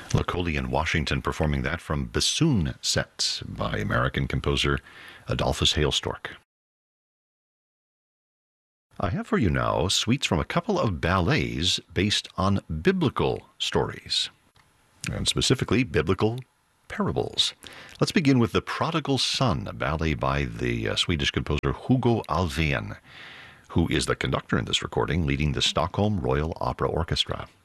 Locoli in Washington performing that from Bassoon Set by American composer Adolphus Hailstork. I have for you now suites from a couple of ballets based on biblical stories, and specifically biblical parables. Let's begin with The Prodigal Son, a ballet by the Swedish composer Hugo Alfvén, who is the conductor in this recording, leading the Stockholm Royal Opera Orchestra.